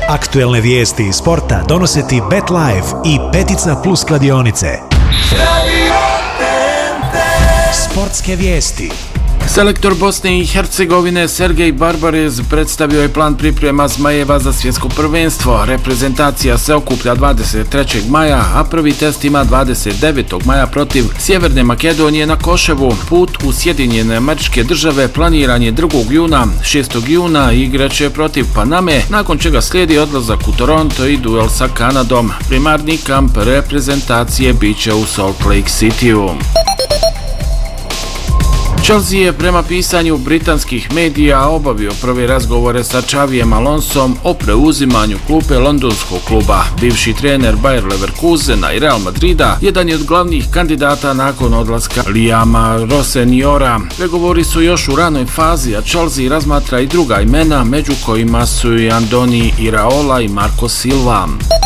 Aktuelne vijesti iz sporta donose ti BetLife i Petica Plus kladionice. Sportske vijesti. Selektor Bosne i Hercegovine Sergej Barbarez predstavio je plan priprema Zmajeva za svjetsko prvenstvo. Reprezentacija se okuplja 23. maja, a prvi test ima 29. maja protiv Sjeverne Makedonije na Koševu. Put u Sjedinjene Američke Države planiran je 2. juna. 6. juna igraće protiv Paname, nakon čega slijedi odlazak u Toronto i duel sa Kanadom. Primarni kamp reprezentacije biće u Salt Lake Cityu. Chelsea je prema pisanju britanskih medija obavio prve razgovore sa Xavijem Alonsom o preuzimanju klupe londonskog kluba. Bivši trener Bayer Leverkusena i Real Madrida jedan je od glavnih kandidata nakon odlaska Liama Rosseniora. Pregovori su još u ranoj fazi, a Chelsea razmatra i druga imena, među kojima su i Andoni Iraola i Marco Silva.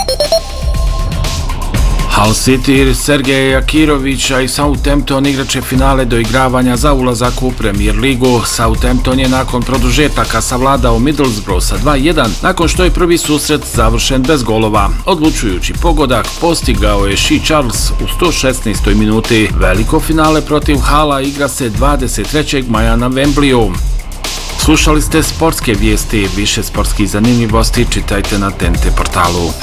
Hull City, Sergeja Jakirovića i Southampton igraće finale doigravanja za ulazak u Premier ligu. Southampton je nakon produžetaka savladao Middlesbrough sa 2-1, nakon što je prvi susret završen bez golova. Odlučujući pogodak postigao je Shea Charles u 116. minuti. Veliko finale protiv Hulla igra se 23. maja na Wembleyu. Slušali ste sportske vijesti, više sportskih zanimljivosti čitajte na TNT portalu.